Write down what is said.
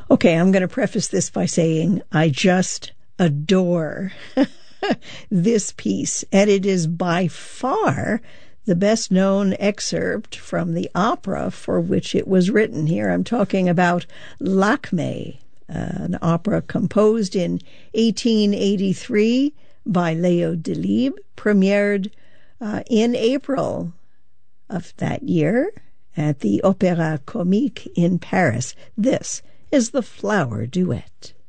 Okay, I'm going to preface this by saying I just adore this piece, and it is by far the best-known excerpt from the opera for which it was written. Here I'm talking about Lakmé, an opera composed in 1883 by Leo Delibes, premiered in April of that year at the Opéra Comique in Paris. This is the Flower Duet.